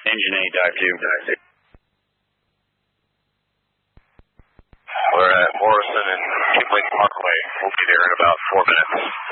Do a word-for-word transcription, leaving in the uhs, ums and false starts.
Engine eight, dive two. We're at Morrison and Kipling Parkway. We'll be there in about four minutes.